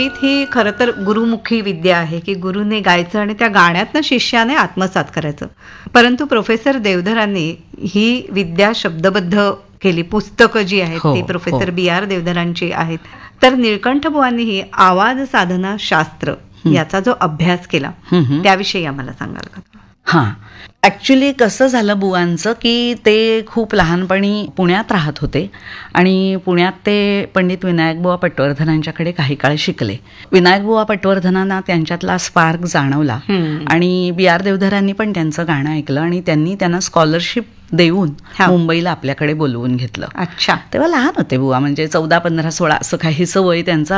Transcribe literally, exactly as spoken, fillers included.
ही खरं तर गुरुमुखी विद्या आहे की गुरुने गायचं आणि त्या गाण्यातनं शिष्याने आत्मसात करायचं. परंतु प्रोफेसर देवधरांनी ही विद्या शब्दबद्ध केली. पुस्तकं जी आहेत हो, ती प्रोफेसर हो. बी आर देवधरांची आहेत. तर निळकंठ बुवांनीही आवाज साधना शास्त्र याचा जो अभ्यास केला हं, हं. त्याविषयी आम्हाला सांगाल का? हां. ॲक्च्युली कसं झालं बुवांचं, की ते खूप लहानपणी पुण्यात राहत होते आणि पुण्यात ते पंडित विनायकबुवा पटवर्धनांच्याकडे काही काळ शिकले. विनायकबुवा पटवर्धनांना त्यांच्यातला स्पार्क जाणवला हम्म. आणि बी आर देवधरांनी पण त्यांचं गाणं ऐकलं आणि त्यांनी त्यांना स्कॉलरशिप देऊन हा. मुंबईला आपल्याकडे बोलवून घेतलं. अच्छा. तेव्हा लहान होते बुवा, म्हणजे चौदा पंधरा सोळा असं काहीसं वय त्यांचं